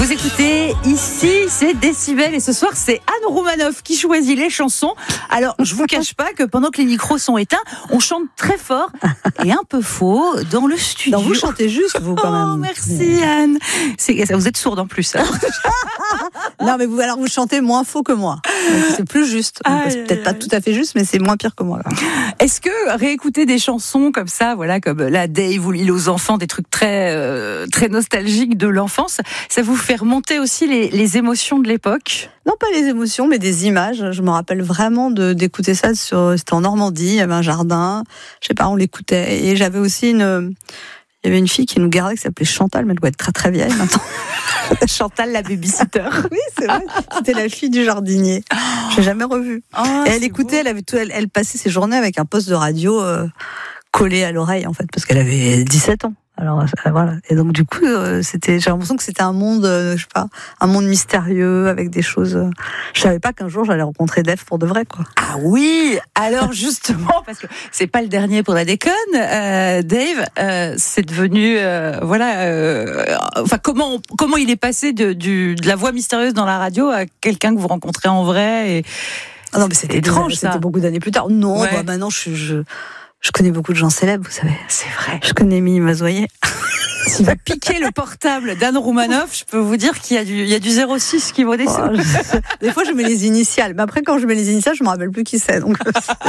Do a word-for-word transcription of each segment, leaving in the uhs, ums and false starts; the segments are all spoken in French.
Vous écoutez, ici c'est Décibel et ce soir c'est Anne Roumanoff qui choisit les chansons. Alors je vous cache pas que pendant que les micros sont éteints, on chante très fort et un peu faux dans le studio. Non, vous chantez juste vous quand même. Oh merci Anne. C'est, vous êtes sourde en plus. Hein. Non mais vous alors vous chantez moins faux que moi. Donc, c'est plus juste. Aïe, c'est peut-être aïe, pas aïe. tout à fait juste, mais c'est moins pire que moi. Là. Est-ce que réécouter des chansons comme ça, voilà, comme la Dave ou l'île aux enfants, des trucs très euh, très nostalgiques de l'enfance, ça vous fait remonter aussi les, les émotions de l'époque? Non, pas les émotions, mais des images. Je me rappelle vraiment de, d'écouter ça sur. C'était en Normandie. Il y avait un jardin. Je sais pas, on l'écoutait. Et j'avais aussi une. Il y avait une fille qui nous gardait qui s'appelait Chantal, mais elle doit être très très vieille maintenant. Chantal la babysitter. Oui, c'est vrai. C'était la fille du jardinier. Je l'ai jamais revue. Oh, et elle écoutait, elle avait tout, elle, elle passait ses journées avec un poste de radio euh, collé à l'oreille en fait, parce qu'elle avait dix-sept ans. Alors euh, voilà. Et donc du coup, euh, c'était, j'ai l'impression que c'était un monde, euh, je sais pas, un monde mystérieux avec des choses. Euh, je savais pas qu'un jour j'allais rencontrer Dave pour de vrai, quoi. Ah oui. Alors justement, parce que c'est pas le dernier pour la déconne, euh, Dave, euh, c'est devenu, euh, voilà, euh, enfin comment on, comment il est passé de, du, de la voix mystérieuse dans la radio à quelqu'un que vous rencontrez en vrai et Ah non, mais c'était étrange, des, ça. C'était beaucoup d'années plus tard. Non, Ouais. bah maintenant je, je je connais beaucoup de gens célèbres, vous savez. C'est vrai. Je connais Mimi Mazoyer. Si vous piquez le portable d'Anne Roumanoff, je peux vous dire qu'il y a du, il y a du zéro six qui vaut des sous. Oh, je- Des fois, je mets les initiales. Mais après, quand je mets les initiales, je me rappelle plus qui c'est. Donc...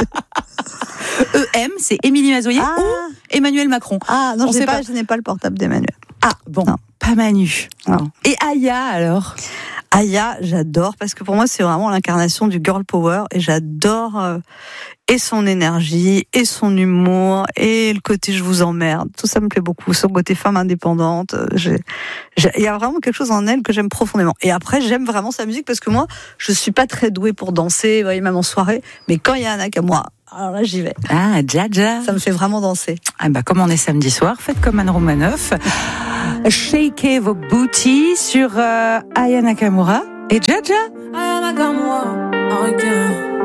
E M, c'est Émilie Mazoyer Ah. ou Emmanuel Macron. Ah non, On je sait n'ai pas, pas. je n'ai pas le portable d'Emmanuel. Ah bon, Non. pas Manu. Non. Et Aya alors? Aya, j'adore parce que pour moi, c'est vraiment l'incarnation du girl power et j'adore euh, et son énergie et son humour et le côté je vous emmerde. Tout ça me plaît beaucoup. Son côté femme indépendante, euh, j'ai, j'ai, il y a vraiment quelque chose en elle que j'aime profondément. Et après, j'aime vraiment sa musique parce que moi, je suis pas très douée pour danser, vous voyez, même en soirée. Mais quand il y a un Nakamura, alors là, j'y vais. Ah, Jaja. Ça me fait vraiment danser. Ah bah comme on est samedi soir, faites comme Anne Roumanoff. Shakez vos booties sur euh, Aya Nakamura et Jaja. Aya Nakamura, again.